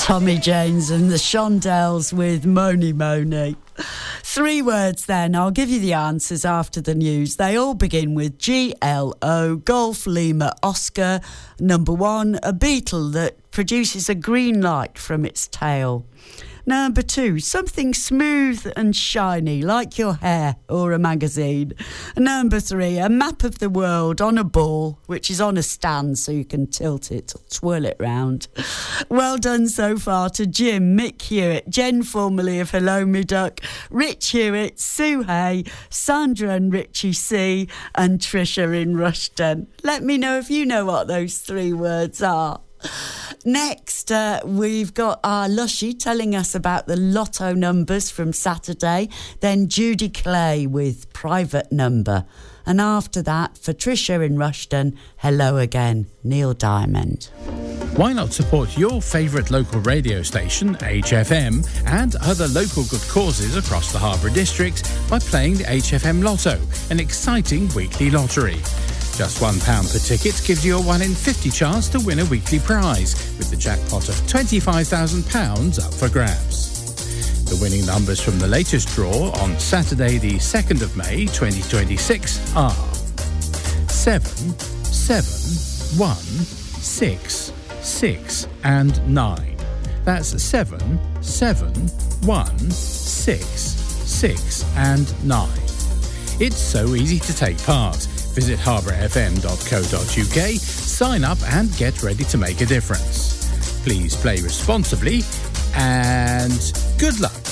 Tommy James and the Shondells with Moni Moni. 3 words then. I'll give you the answers after the news. They all begin with GLO, Golf Lima Oscar. Number 1, a beetle that produces a green light from its tail. Number 2, something smooth and shiny like your hair or a magazine. Number 3, a map of the world on a ball, which is on a stand so you can tilt it or twirl it round. Well done so far to Jim, Mick Hewitt, Jen formerly of Hello Me Duck, Rich Hewitt, Sue Hay, Sandra and Richie C, and Trisha in Rushden. Let me know if you know what those 3 words are. Next, we've got our Lushy telling us about the lotto numbers from Saturday. Then Judy Clay with Private Number. And after that, for Trisha in Rushden, hello again, Neil Diamond. Why not support your favourite local radio station, HFM, and other local good causes across the Harbour District by playing the HFM Lotto, an exciting weekly lottery. Just £1 per ticket gives you a 1 in 50 chance to win a weekly prize, with the jackpot of £25,000 up for grabs. The winning numbers from the latest draw on Saturday the 2nd of May 2026 are 7, 7, 1, 6, 6 and 9. That's 7, 7, 1, 6, 6 and 9. It's so easy to take part. Visit harbourfm.co.uk, sign up and get ready to make a difference. Please play responsibly and good luck.